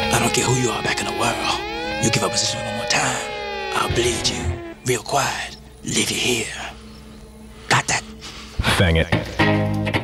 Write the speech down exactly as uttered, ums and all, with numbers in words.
I don't care who you are back in the world. You give up position one more time, I'll bleed you. Real quiet. Leave you here. Got that? Bang it.